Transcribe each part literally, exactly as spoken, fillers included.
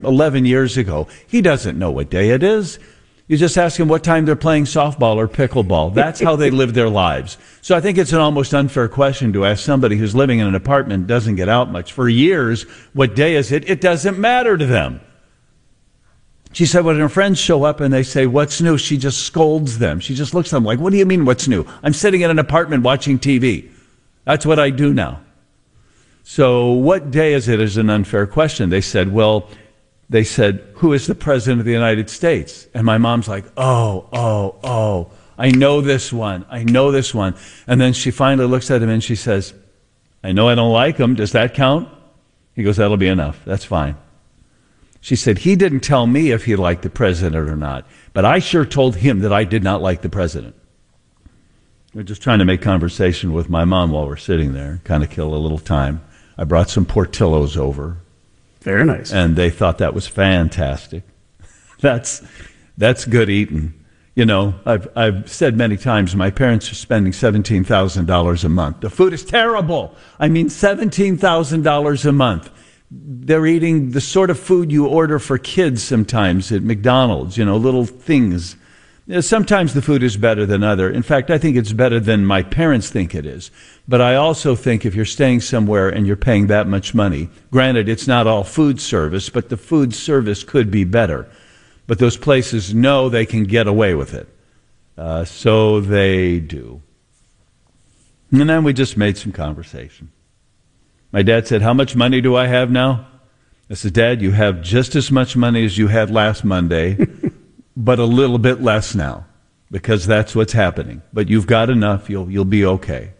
eleven years ago. He doesn't know what day it is. You just ask him what time they're playing softball or pickleball. That's how they live their lives. So I think it's an almost unfair question to ask somebody who's living in an apartment and doesn't get out much. For years, what day is it? It doesn't matter to them. She said when her friends show up and they say, what's new? She just scolds them. She just looks at them like, what do you mean what's new? I'm sitting in an apartment watching T V. That's what I do now. So what day is it is an unfair question. They said, well, they said, who is the president of the United States? And my mom's like, oh, oh, oh, I know this one. I know this one. And then she finally looks at him and she says, I know I don't like him. Does that count? He goes, that'll be enough. That's fine. She said, he didn't tell me if he liked the president or not, but I sure told him that I did not like the president. We're just trying to make conversation with my mom while we're sitting there, kind of kill a little time. I brought some Portillo's over. Very nice. And they thought that was fantastic. That's that's good eating. You know, I've I've said many times my parents are spending seventeen thousand dollars a month. The food is terrible. I mean, seventeen thousand dollars a month. They're eating the sort of food you order for kids sometimes at McDonald's, you know, little things. Sometimes the food is better than other. In fact, I think it's better than my parents think it is. But I also think if you're staying somewhere and you're paying that much money, granted, it's not all food service, but the food service could be better. But those places know they can get away with it. Uh, so they do. And then we just made some conversation. My dad said, how much money do I have now? I said, Dad, you have just as much money as you had last Monday, but a little bit less now, because that's what's happening. But you've got enough, you'll you'll be okay.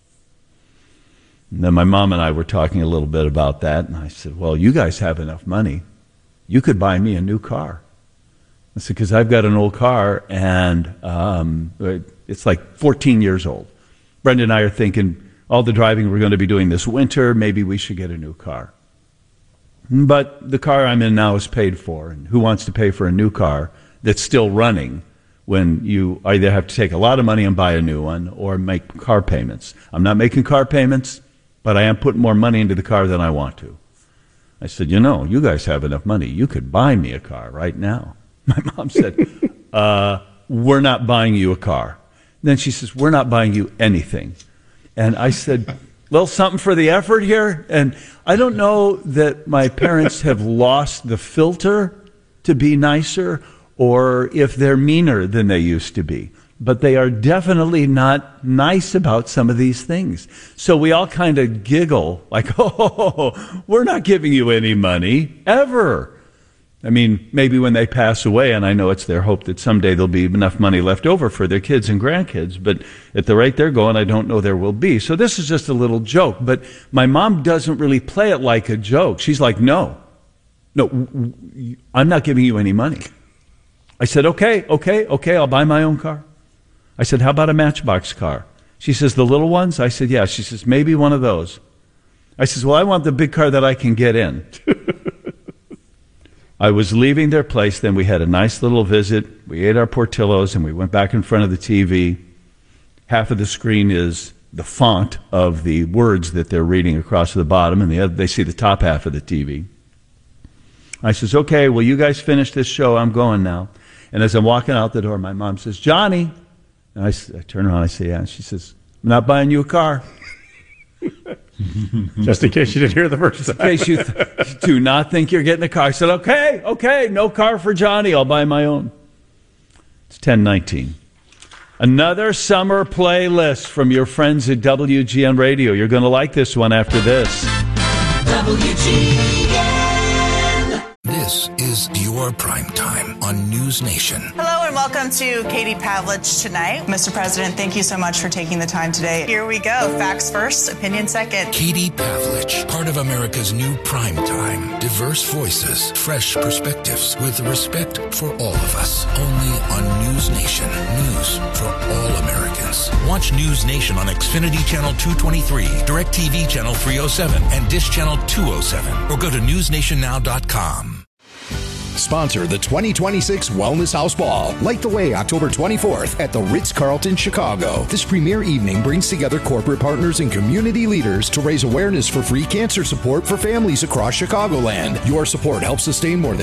And then my mom and I were talking a little bit about that, and I said, well, you guys have enough money. You could buy me a new car. I said, because I've got an old car, and um, it's like fourteen years old. Brenda and I are thinking, all the driving we're going to be doing this winter, maybe we should get a new car. But the car I'm in now is paid for, and who wants to pay for a new car that's still running when you either have to take a lot of money and buy a new one or make car payments? I'm not making car payments, but I am putting more money into the car than I want to. I said, you know, you guys have enough money. You could buy me a car right now. My mom said, uh, we're not buying you a car. And then she says, we're not buying you anything. And I said, little something for the effort here. And I don't know that my parents have lost the filter to be nicer or if they're meaner than they used to be. But they are definitely not nice about some of these things. So we all kind of giggle like, oh, we're not giving you any money, ever. I mean, maybe when they pass away, and I know it's their hope that someday there'll be enough money left over for their kids and grandkids, but at the rate they're going, I don't know there will be. So this is just a little joke, but my mom doesn't really play it like a joke. She's like, no, no, I'm not giving you any money. I said, okay, okay, okay, I'll buy my own car. I said, how about a Matchbox car? She says, the little ones? I said, yeah. She says, maybe one of those. I says, well, I want the big car that I can get in. I was leaving their place, then we had a nice little visit. We ate our Portillo's, and we went back in front of the T V. Half of the screen is the font of the words that they're reading across the bottom, and the other, they see the top half of the T V. I says, okay, well, you guys finish this show. I'm going now. And as I'm walking out the door, my mom says, Johnny. And I, I turn around, I say, yeah. And she says, I'm not buying you a car. Just in case you didn't hear the first time. In case you th- do not think you're getting a car. I said, okay, okay, no car for Johnny. I'll buy my own. It's ten nineteen. Another summer playlist from your friends at W G N Radio. You're going to like this one after this. W G N. This is your prime time on News Nation. Hello and welcome to Katie Pavlich tonight. Mister President, thank you so much for taking the time today. Here we go. Facts first, opinion second. Katie Pavlich, part of America's new prime time. Diverse voices, fresh perspectives, with respect for all of us. Only on News Nation. News for all Americans. Watch News Nation on Xfinity Channel two twenty-three, DirecTV Channel three oh seven, and Dish Channel two oh seven. Or go to news nation now dot com. sponsor the twenty twenty-six Wellness House Ball. Light the way October twenty-fourth at the Ritz-Carlton, Chicago. This premier evening brings together corporate partners and community leaders to raise awareness for free cancer support for families across Chicagoland. Your support helps sustain more than